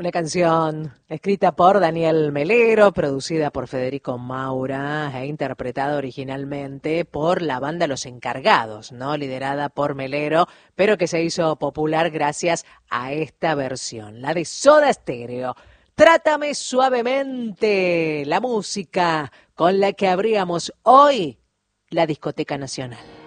Una canción escrita por Daniel Melero, producida por Federico Maura e interpretada originalmente por la banda Los Encargados, ¿no? Liderada por Melero, pero que se hizo popular gracias a esta versión, la de Soda Stereo. Trátame suavemente, la música con la que abríamos hoy la Discoteca Nacional.